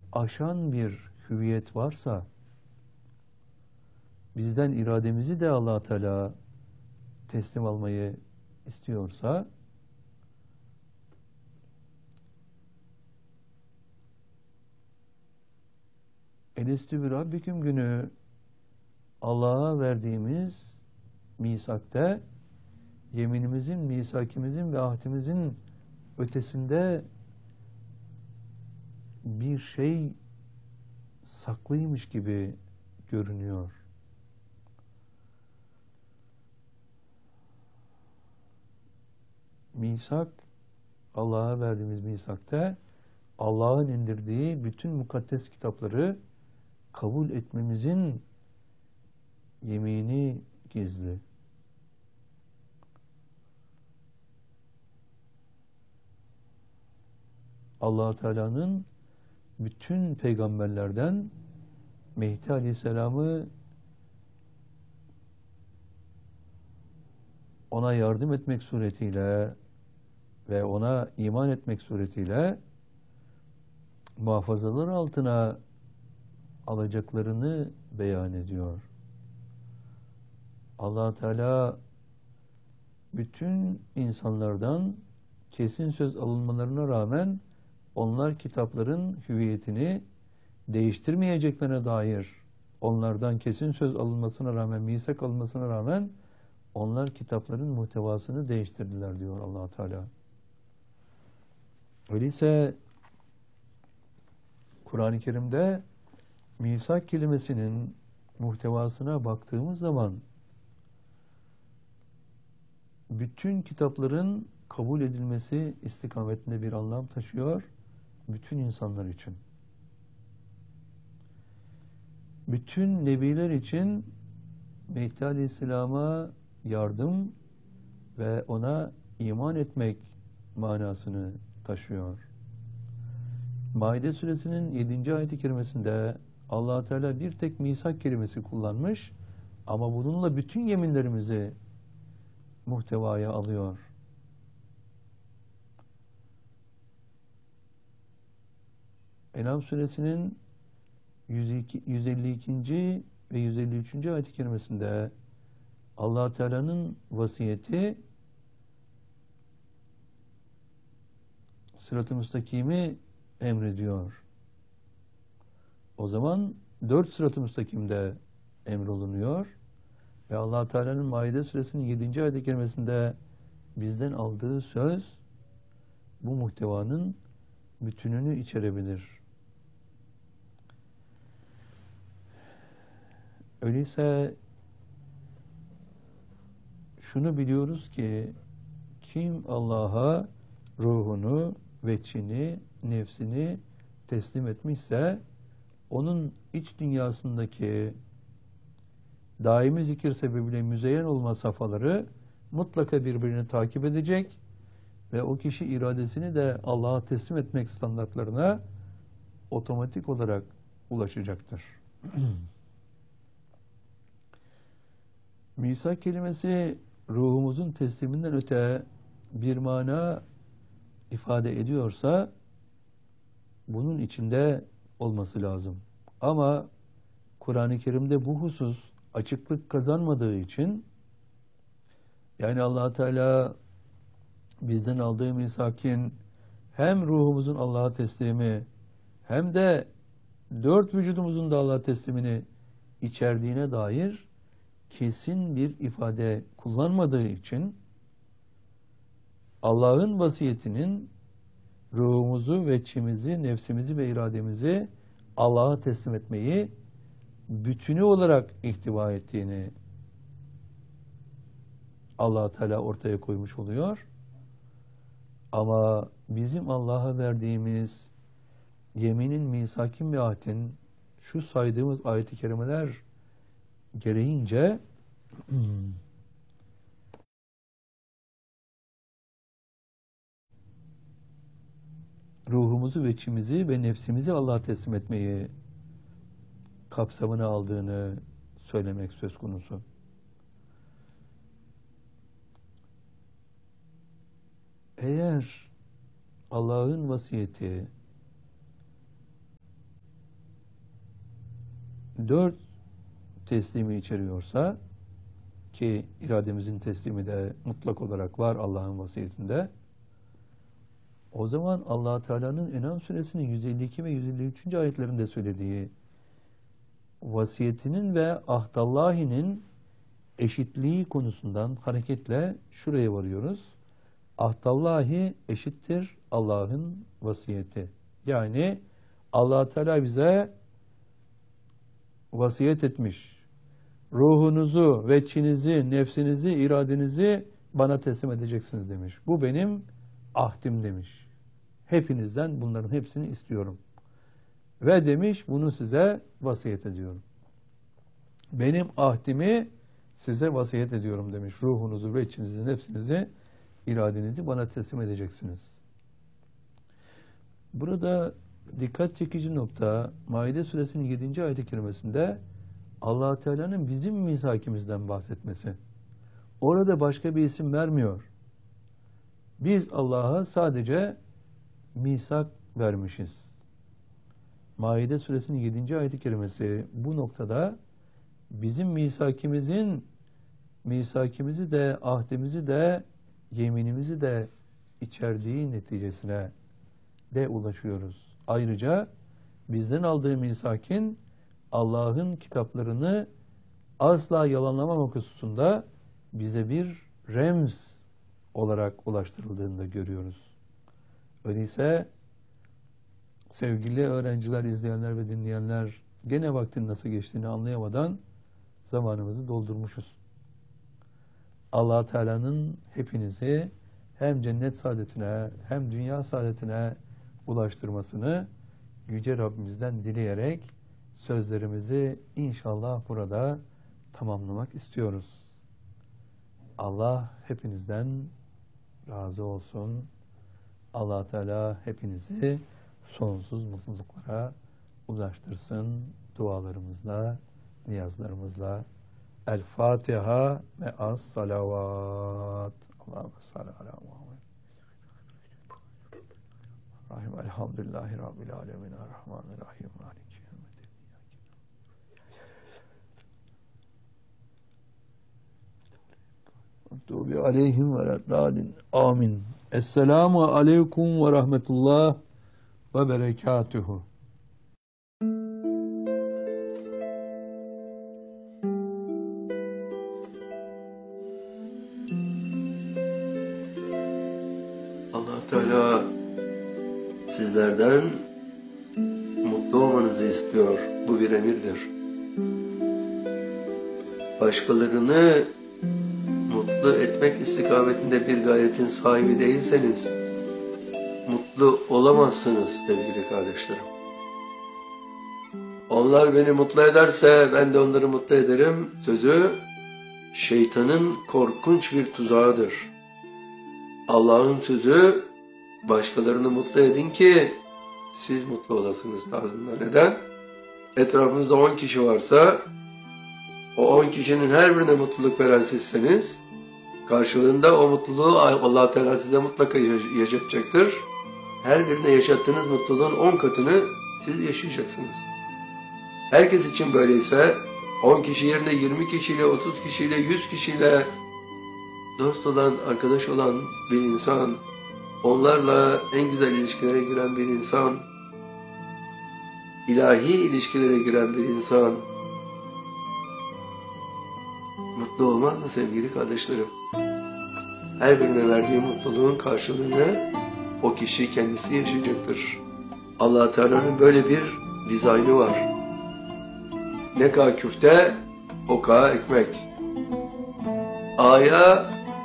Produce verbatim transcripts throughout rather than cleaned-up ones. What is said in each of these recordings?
aşan bir hüviyet varsa, bizden irademizi de Allah Teala teslim almayı istiyorsa, Elestü bi Rabbiküm günü Allah'a verdiğimiz misakta, yeminimizin, misakimizin ve ahdimizin ötesinde bir şey saklıymış gibi görünüyor. Misak, Allah'a verdiğimiz misakta Allah'ın indirdiği bütün mukaddes kitapları kabul etmemizin yemini gizli. Allah Teala'nın bütün peygamberlerden Mehdi Aleyhisselam'ı ona yardım etmek suretiyle ve ona iman etmek suretiyle muhafazalar altına alacaklarını beyan ediyor. Allah Teala bütün insanlardan kesin söz alınmalarına rağmen onlar kitapların hüviyetini değiştirmeyeceklerine dair, onlardan kesin söz alınmasına rağmen, misak alınmasına rağmen onlar kitapların muhtevasını değiştirdiler diyor Allah Teala. Öyleyse Kur'an-ı Kerim'de misak kelimesinin muhtevasına baktığımız zaman bütün kitapların kabul edilmesi istikametinde bir anlam taşıyor bütün insanlar için. Bütün nebiler için Mehdi Aleyhisselam'a yardım ve ona iman etmek manasını taşıyor. Maide suresinin yedinci ayet-i kerimesinde Allah Teala bir tek misak kelimesi kullanmış ama bununla bütün yeminlerimizi muhtevaya alıyor. En'am suresinin yüz elli ikinci ve yüz elli üçüncü ayet-i kerimesinde Allah Teala'nın vasiyeti sırat-ı müstakimi emrediyor. O zaman dört sırat-ı müstakimde emrolunuyor ve Allah Teala'nın Maide suresinin yedinci ayet-i kerimesinde bizden aldığı söz bu muhtevanın bütününü içerebilir. Öyleyse şunu biliyoruz ki kim Allah'a ruhunu, veçhini, nefsini teslim etmişse onun iç dünyasındaki daimi zikir sebebiyle müzeyyen olma safhaları mutlaka birbirini takip edecek ve o kişi iradesini de Allah'a teslim etmek standartlarına otomatik olarak ulaşacaktır. Misak kelimesi ruhumuzun tesliminden öte bir mana ifade ediyorsa bunun içinde olması lazım. Ama Kur'an-ı Kerim'de bu husus açıklık kazanmadığı için, yani Allah Teala bizden aldığı misakin hem ruhumuzun Allah'a teslimi hem de dört vücudumuzun da Allah'a teslimini içerdiğine dair kesin bir ifade kullanmadığı için Allah'ın vasiyetinin ruhumuzu, veçhimizi, nefsimizi ve irademizi Allah'a teslim etmeyi bütünü olarak ihtiva ettiğini Allah Teala ortaya koymuş oluyor. Ama bizim Allah'a verdiğimiz yeminin, misakin ve ahdin şu saydığımız ayet-i kerimeler gereğince ruhumuzu, veçhimizi ve nefsimizi Allah'a teslim etmeyi kapsamına aldığını söylemek söz konusu. Eğer Allah'ın vasiyeti dört teslimi içeriyorsa, ki irademizin teslimi de mutlak olarak var Allah'ın vasiyetinde, o zaman Allah Teala'nın En'am suresinin yüz elli iki ve yüz elli üçüncü ayetlerinde söylediği vasiyetinin ve ahdallahi'nin eşitliği konusundan hareketle şuraya varıyoruz. Ahdallahi eşittir Allah'ın vasiyeti. Yani Allah Teala bize vasiyet etmiş. Ruhunuzu, veçhinizi, nefsinizi, iradenizi bana teslim edeceksiniz demiş. Bu benim ahdim demiş. Hepinizden bunların hepsini istiyorum. Ve demiş bunu size vasiyet ediyorum. Benim ahdimi size vasiyet ediyorum demiş. Ruhunuzu, veçhinizi, nefsinizi, iradenizi bana teslim edeceksiniz. Burada dikkat çekici nokta Maide suresinin yedinci ayet-i kerimesinde Allah Teala'nın bizim misakimizden bahsetmesi. Orada başka bir isim vermiyor. Biz Allah'a sadece misak vermişiz. Maide suresinin yedinci ayet-i kerimesi bu noktada bizim misakimizin misakimizi de, ahdimizi de, yeminimizi de içerdiği neticesine de ulaşıyoruz. Ayrıca bizden aldığı misakin Allah'ın kitaplarını asla yalanlamamak hususunda bize bir remz olarak ulaştırıldığını da görüyoruz. Öyleyse sevgili öğrenciler, izleyenler ve dinleyenler, gene vaktin nasıl geçtiğini anlayamadan zamanımızı doldurmuşuz. Allah Teala'nın hepinizi hem cennet saadetine hem dünya saadetine ulaştırmasını Yüce Rabbimizden dileyerek sözlerimizi inşallah burada tamamlamak istiyoruz. Allah hepinizden razı olsun. Allah Teala hepinizi sonsuz mutluluklara ulaştırsın dualarımızla, niyazlarımızla. El Fatiha ve as salavat. Allahümme salli ala Muhammed. Rahim elhamdülillahi rabbil alemin errahmanirrahim maliki yevmiddin. Tubi aleyhim ve raddalin. Amin. Esselamu aleyküm ve rahmetullah ve berekatuhu. Allah Teala sizlerden mutlu olmanızı istiyor. Bu bir emirdir. Başkalarını mutlu etmek istikametinde bir gayretin sahibi değilseniz mutlu olamazsınız sevgili kardeşlerim. Onlar beni mutlu ederse ben de onları mutlu ederim sözü şeytanın korkunç bir tuzağıdır. Allah'ın sözü başkalarını mutlu edin ki siz mutlu olasınız tarzında. Neden? Etrafınızda on kişi varsa o on kişinin her birine mutluluk veren sizseniz karşılığında o mutluluğu Allah Teala size mutlaka yaşatacaktır. Her birine yaşattığınız mutluluğun on katını siz yaşayacaksınız. Herkes için böyleyse on kişi yerine yirmi kişiyle, otuz kişiyle, yüz kişiyle dost olan, arkadaş olan bir insan, onlarla en güzel ilişkilere giren bir insan, ilahi ilişkilere giren bir insan mutlu olmaz mı sevgili kardeşlerim? Her birine verdiği mutluluğun karşılığını o kişi kendisi yaşayacaktır. Allah Teala'nın böyle bir dizaynı var. Ne kadar küfte, o kadar ekmek. A'ya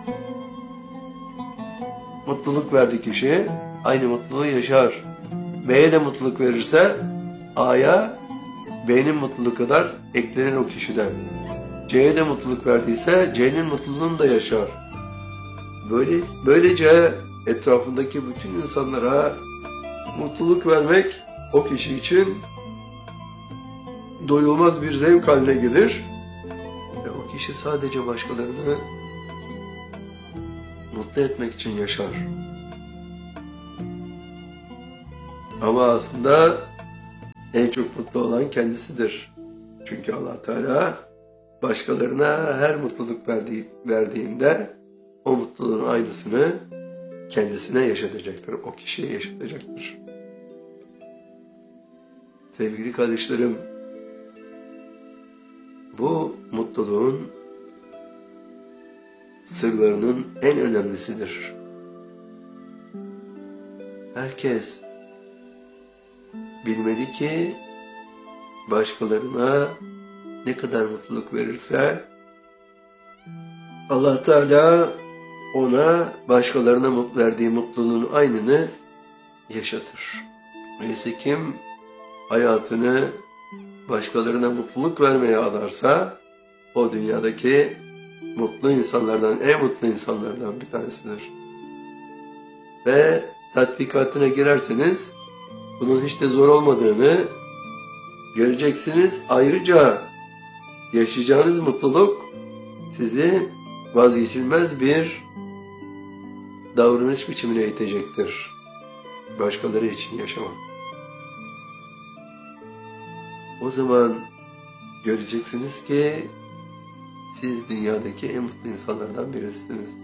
mutluluk verdi kişi, aynı mutluluğu yaşar. B'ye de mutluluk verirse, A'ya B'nin mutluluğu kadar eklenir o kişiden. C'ye de mutluluk verdiyse, C'nin mutluluğunu da yaşar. Böyle, böylece etrafındaki bütün insanlara mutluluk vermek o kişi için doyulmaz bir zevk haline gelir. Ve o kişi sadece başkalarını mutlu etmek için yaşar. Ama aslında en çok mutlu olan kendisidir. Çünkü Allah Teala başkalarına her mutluluk verdiği, verdiğinde o mutluluğun aynısını kendisine yaşatacaktır. O kişiye yaşatacaktır. Sevgili kardeşlerim, bu mutluluğun sırlarının en önemlisidir. Herkes bilmeli ki başkalarına ne kadar mutluluk verirse Allah Teala ona başkalarına mutlu verdiği mutluluğun aynını yaşatır. Öyleyse kim hayatını başkalarına mutluluk vermeye adarsa o dünyadaki mutlu insanlardan, en mutlu insanlardan bir tanesidir. Ve tatbikatına girerseniz bunun hiç de zor olmadığını göreceksiniz. Ayrıca yaşayacağınız mutluluk sizi vazgeçilmez bir davranış biçimine itecektir. Başkaları için yaşamak. O zaman göreceksiniz ki siz dünyadaki en mutlu insanlardan birisiniz.